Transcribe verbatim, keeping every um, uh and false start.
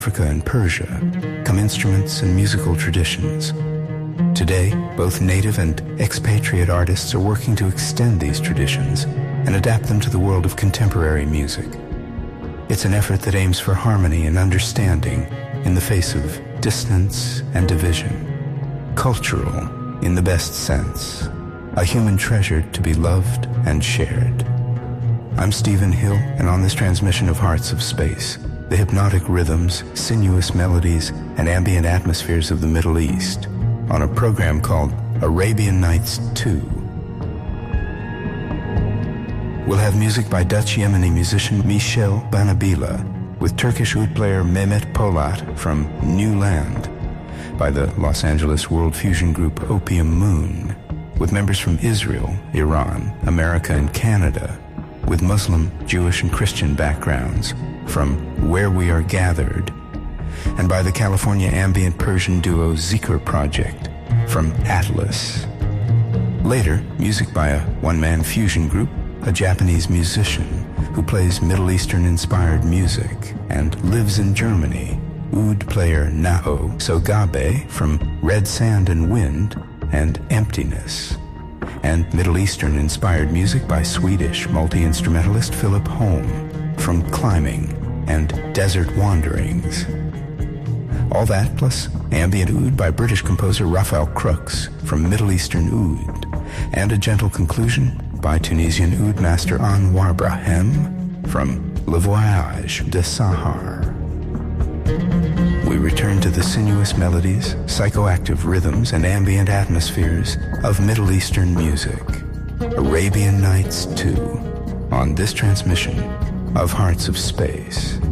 Africa and Persia come instruments and musical traditions. Today, both native and expatriate artists are working to extend these traditions and adapt them to the world of contemporary music. It's an effort that aims for harmony and understanding in the face of dissonance and division. Cultural in the best sense. A human treasure to be loved and shared. I'm Stephen Hill, and on this transmission of Hearts of Space, the hypnotic rhythms, sinuous melodies, and ambient atmospheres of the Middle East, on a program called Arabian Nights two. We'll have music by Dutch Yemeni musician Michel Banabila, with Turkish oud player Mehmet Polat from New Land, by the Los Angeles world fusion group Opium Moon, with members from Israel, Iran, America, and Canada, with Muslim, Jewish, and Christian backgrounds, from Where We Are Gathered, and by the California ambient Persian duo Zikr Project, from Atlas. Later, music by a one-man fusion group, a Japanese musician who plays Middle Eastern-inspired music and lives in Germany, oud player Naho Sogabe from Red Sand and Wind and Emptiness, and Middle Eastern-inspired music by Swedish multi-instrumentalist Philip Holm from Climbing and Desert Wanderings. All that plus ambient oud by British composer Raphael Crooks from Middle Eastern Oud, and a gentle conclusion by Tunisian oud master Anwar Brahem from Le Voyage de Sahar. We return to the sinuous melodies, psychoactive rhythms, and ambient atmospheres of Middle Eastern music. Arabian Nights two, on this transmission of Hearts of Space.